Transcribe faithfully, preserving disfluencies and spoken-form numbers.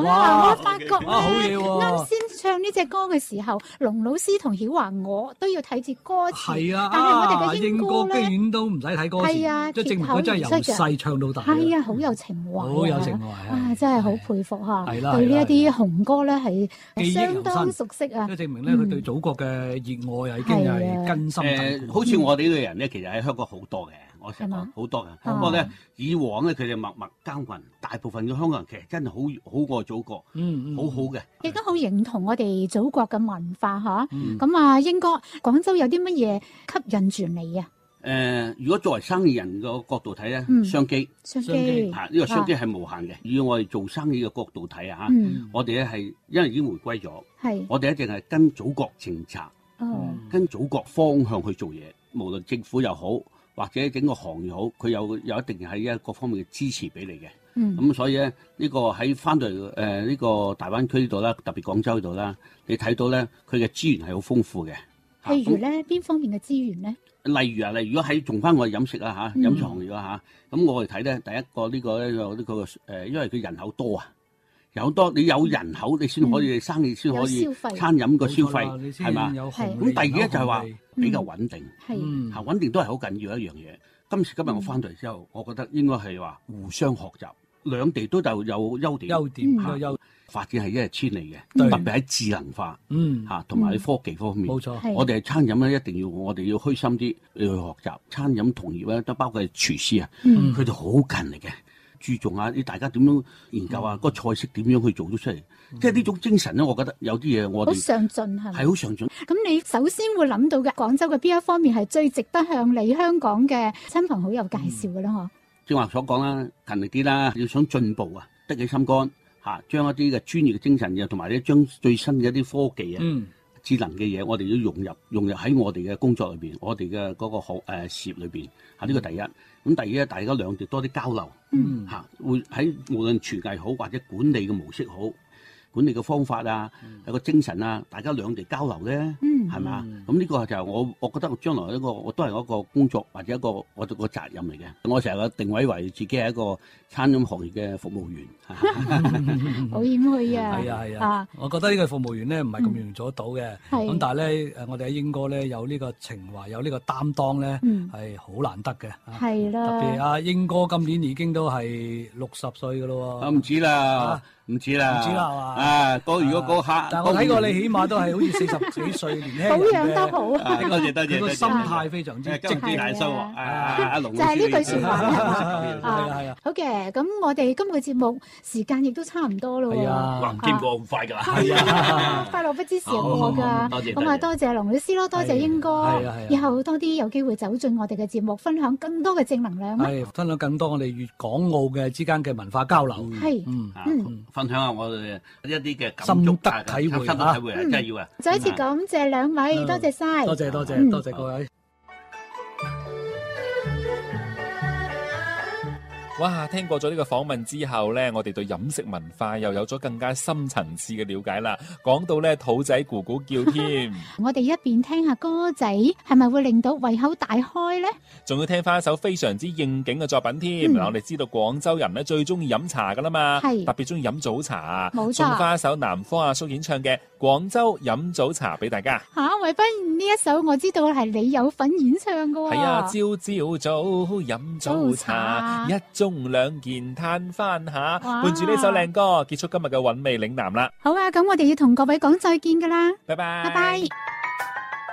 哇！我發覺咧， 好嘢喎！ 啱先唱呢隻歌嘅時候，龍老師同曉華我都要睇住歌詞。 係啊， 但係我哋嘅英歌居然都唔使睇歌詞。 係啊， 即係證明佢真係由細唱到大。 係啊，好有情懷。 好有情懷啊！真係好佩服嚇。 係啦， 對呢一啲紅歌咧係相當熟悉啊。 即係證明咧，佢對祖國嘅熱愛啊已經係根深蒂固。 誒，好似我哋呢類人咧，其實喺香港好多嘅。我成日講好多嘅，不過咧以往咧佢哋默默耕耘，大部分嘅香港人其實真係好好愛祖國，嗯嗯，好好嘅， 亦都好認同我哋祖國嘅文化嚇。咁啊，英哥，廣州有啲乜嘢吸引住你啊？ 誒，如果作為生意人嘅角度睇咧，商機， 商機嚇呢個商機係無限嘅。以我哋做生意嘅角度睇啊，嚇，我哋咧係因為已經回歸咗，係我哋一定係跟祖國政策，跟祖國方向去做嘢，無論政府又好，或者整個行業好，佢有有一定喺一各方面嘅支持俾你嘅。嗯，咁所以咧，呢、這個喺翻到嚟誒呢個大灣區呢度啦，特別廣州呢度啦，你睇到咧，佢嘅資源係好豐富嘅。 譬如咧，邊、嗯、方面嘅資源咧？ 例如啊，例如如果喺仲翻我哋飲食啊嚇，飲食行業啊嚇，咁、嗯、我哋睇咧，第一個呢個咧就呢個誒，因為佢人口多啊。有多你有人口，你先可以生意，先可以餐飲個消費，係嘛？咁第二咧就係話比較穩定，係嚇穩定都係好緊要一樣嘢。今時今日我翻到嚟之後，我覺得應該係話互相學習，兩地都有有優點， 優點嚇優發展係一日千里嘅，特別喺智能化，嗯嚇同埋喺科技方面，冇錯。我哋係餐飲咧，一定要我哋要虛心啲要去學習。餐飲同業咧，都包括係廚師啊，佢哋好勤力嘅。注重下啲大家點樣研究啊，個菜式點樣去做到出嚟，即係呢種精神咧，我覺得有啲嘢我哋好上進係咪？ 係好上進。 咁你首先會諗到嘅廣州嘅邊一方面係最值得向你香港嘅親朋好友介紹嘅咧？嗬、嗯， 正話所講啦，勤力啲啦，要想進步啊，得起心肝嚇，將一啲嘅專業嘅精神，又同埋咧將最新嘅一啲科技啊、嗯、智能嘅嘢，我哋要融入融入喺我哋嘅工作裏邊，我哋嘅嗰個學誒、呃、事業裏邊嚇，呢、這個第一。咁第二咧，大家兩地多啲交流，嗯嚇，會喺無論廚藝好或者管理嘅模式好，管理嘅方法啊，有個精神啊，大家兩地交流咧，嗯，係嘛？咁呢個就係我，我覺得我將來一個，我都係一個工作或者一個我個責任嚟嘅。我成日定位為自己係一個餐飲行業嘅服務員， 好謙虛啊！ 係啊係啊，我覺得呢個服務員咧唔係咁容易做得到嘅。咁但係咧誒，我哋喺英哥咧有呢個情懷，有呢個擔當咧，係好難得嘅。 係啦， 特別阿英哥今年已經都係六十歲㗎咯喎。 唔止啦，唔止啦， 唔止啦係嘛？ 啊，嗰如果嗰刻， 但係我睇過你起碼都係好似四十幾歲年輕人嘅， 保養得好， 多謝多謝， 佢個心態非常之積極大收穫。阿龍就係呢句説話啦， 係啊係啊。 好嘅，咁我哋今個節目時間亦都差唔多咯喎。 係啊， 話唔見過咁快㗎。 係啊，快樂不知時日過㗎。 多謝。 咁啊，多謝龍老師咯，多謝英哥。係啊係啊。以後多啲有機會走進我哋嘅節目，分享更多嘅正能量。 係，分享更多我哋粵港澳嘅之間嘅文化交流。 係， 嗯嗯，分享下我哋一啲嘅心得體會， 心得體會啊，真係要啊！ 再一次感謝兩位，多謝晒。 多謝多謝多謝各位。 哇！聽過咗呢個訪問之後呢，我哋對飲食文化又有咗更加深層次嘅了解啦。講到呢，肚仔咕咕叫添。 我哋一邊聽下歌仔，係咪會令到胃口大開呢？ 仲要聽翻一首非常之應景嘅作品添。嗱、嗯，我哋知道廣州人呢最中意飲茶噶啦嘛，特別中意飲早茶。冇錯。送翻一首南方阿叔演唱嘅《廣州飲早茶》俾大家。 嚇、啊，偉斌，呢一首我知道係你有份演唱嘅喎。 係啊，朝朝早飲早茶，一盅兩件嘆翻下，伴住呢首靚歌，結束今日嘅韻味嶺南啦。 好啊，咁我哋要同各位講再見噶啦， 拜拜， 拜拜。